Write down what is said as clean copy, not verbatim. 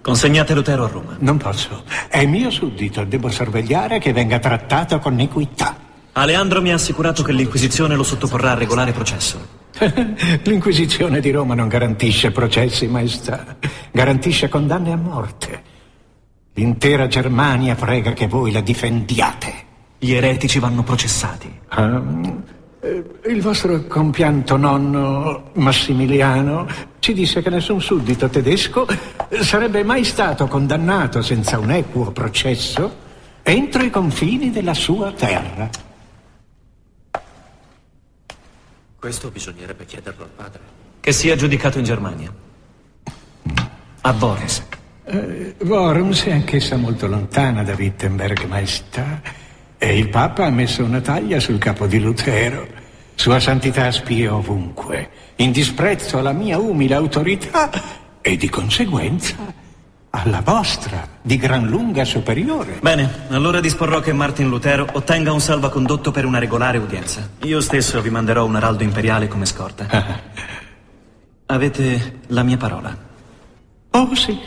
Consegnate Lutero a Roma. Non posso. È mio suddito. Devo sorvegliare che venga trattato con equità. Aleandro mi ha assicurato che l'Inquisizione lo sottoporrà a regolare processo. L'Inquisizione di Roma non garantisce processi, maestà. Garantisce condanne a morte. L'intera Germania prega che voi la difendiate. Gli eretici vanno processati. Il vostro compianto nonno Massimiliano ci disse che nessun suddito tedesco sarebbe mai stato condannato senza un equo processo entro i confini della sua terra. Questo bisognerebbe chiederlo al padre. Che sia giudicato in Germania. A Worms. Worms è anch'essa molto lontana da Wittenberg, maestà. E il Papa ha messo una taglia sul capo di Lutero. Sua Santità spia ovunque, in disprezzo alla mia umile autorità e di conseguenza alla vostra, di gran lunga superiore. Bene, allora disporrò che Martin Lutero ottenga un salvacondotto per una regolare udienza. Io stesso vi manderò un araldo imperiale come scorta. Avete la mia parola? Oh, sì.